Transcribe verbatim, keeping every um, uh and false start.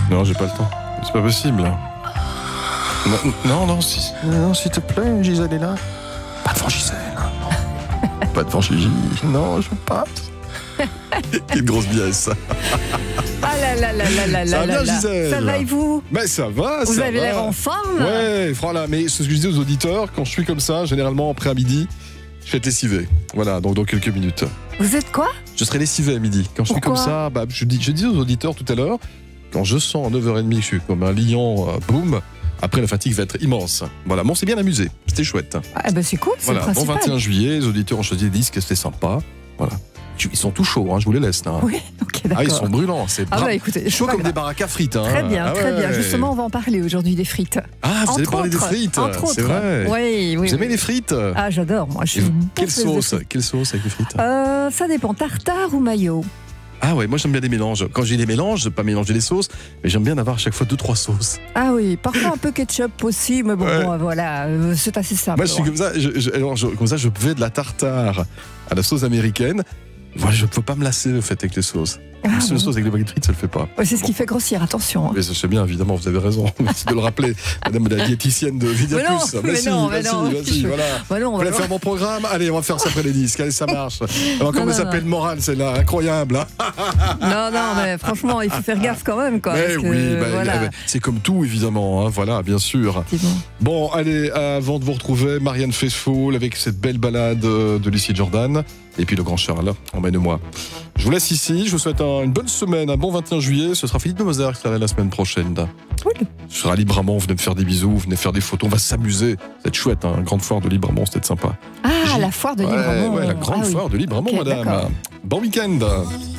Non, j'ai pas le temps. C'est pas possible. Non, non, non, si, non, s'il te plaît, Gisèle est là. Pas devant Gisèle. Non. Pas devant Gigi. Non, je passe. Quelle grosse biesse. Ah là là là là là Ça va là bien, là. Gisèle? Ça va et vous? Mais ça va, Vous ça avez va. l'air en forme. Ouais, voilà, mais ce que je disais aux auditeurs, quand je suis comme ça, généralement après à midi, je vais être lessivé. Voilà, donc dans quelques minutes. Vous êtes quoi? Je serai lessivé à midi. Quand je suis Pourquoi? comme ça, bah, je, dis, je dis aux auditeurs tout à l'heure, quand je sens à neuf heures trente que je suis comme un lion, euh, boum, après la fatigue va être immense. Voilà, bon, on s'est bien amusé, c'était chouette. Ah bah c'est cool, c'est Voilà, le bon principal. vingt et un juillet, les auditeurs ont choisi des disques, c'était sympa. Voilà. Ils sont tout chauds, hein, je vous les laisse. Là. Oui, ok, d'accord. Ah, ils sont brûlants, c'est Ah bra- bah écoutez, chaud c'est pas comme grave. des baraques à frites. Hein. Très bien, Ah très ouais. bien. Justement, on va en parler aujourd'hui des frites. Ah, vous allez Entre parler des autres, frites, entre c'est autres. vrai. Oui, oui. Vous aimez oui. les frites? Ah, j'adore, moi. Je suis Et une Quelle passeuse de sauce frites. Quelle sauce avec les frites? Euh, ça dépend, tartare ou mayo? Ah ouais, moi j'aime bien des mélanges. Quand j'ai des mélanges, pas mélanger les sauces, mais j'aime bien avoir à chaque fois deux trois sauces. Ah oui, parfois un peu ketchup aussi, mais bon, Ouais. bon, voilà, euh, c'est assez simple. Moi je suis ouais. comme ça, je, je- alors, je- comme ça je vais de la tartare à la sauce américaine. Voilà, je ne peux pas me lasser le fait avec les sauces. Ah, La seule bon. sauce avec les baguettes frites, ça le fait pas. Ouais, c'est ce qui fait grossir, attention. hein. Mais je sais bien, évidemment, vous avez raison. Merci de le rappeler, madame la diététicienne de Vidia Mais non, Plus. mais Vas-y, non, mais vas-y, non. vas-y, voilà. Bah non, on Vous va voulez voir. faire mon programme? Allez, on va faire ça après les disques. Allez, ça marche. Alors, comment non, ça s'appelle non. morale, celle-là? Incroyable. Hein. Non, non, mais franchement, il faut faire gaffe quand même, quoi. Mais parce que, oui, bah, voilà. euh, c'est comme tout, évidemment. Hein, voilà, bien sûr. Effectivement. Bon, allez, avant de vous retrouver, Marianne Faithfull avec cette belle balade euh, de Lucie Jordan. Et puis le grand Charles, emmène-moi. Je vous laisse ici, je vous souhaite un- une bonne semaine, un bon vingt et un juillet. Ce sera Philippe de Moser qui sera là la semaine prochaine. Cool. Je serai à Libramont, venez me faire des bisous, venez faire des photos, on va s'amuser. C'est chouette, hein, grande foire de Libramont, c'était sympa. Ah, J'ai- la foire de Ouais, Libramont. ouais, la grande Ah oui. foire de Libramont, Ok, madame. d'accord. Bon week-end.